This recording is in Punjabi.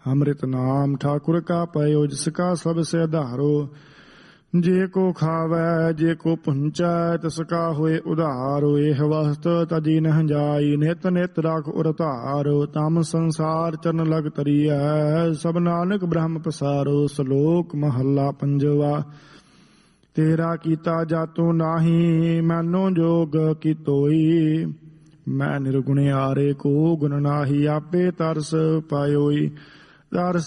ਅੰਮ੍ਰਿਤ ਨਾਮ ਠਾਕੁਰ ਕਾ ਪਇਓ, ਜਿਸ ਕਾ ਸਭ ਸੇ ਆਧਾਰੋ। ਜੇ ਕੋ ਖਾਵੈ ਜੇ ਕੋ ਪੁੰਚੈ, ਤਿਸ ਕਾ ਹੋਏ ਉਧਾਰੋ। ਇਹ ਵਸਤ ਤਜੀ ਨਹ ਜਾਈ, ਨਿਤ ਨਿਤ ਰਾਖ ਉਰ ਧਾਰੋ। ਤਮ ਸੰਸਾਰ ਚਰਨ ਲਗ ਤਰੀਐ, ਸਭ ਨਾਨਕ ਬ੍ਰਹਮ ਪਸਾਰੋ। ਸ਼ਲੋਕ ਮਹੱਲਾ ਪੰਜਵਾ। ਤੇਰਾ ਕੀਤਾ ਜਾਤੋ ਨਾਹੀ, ਮੈਨੋ ਜੋਗ ਕੀ ਤੋਈ। ਮੈਂ ਨਿਰਗੁਣਿਆਰੇ ਕੋ ਗੁਣ ਨਾਹੀ, ਆਪੇ ਤਰਸ ਪਾਇਓਈ। ਤਰਸ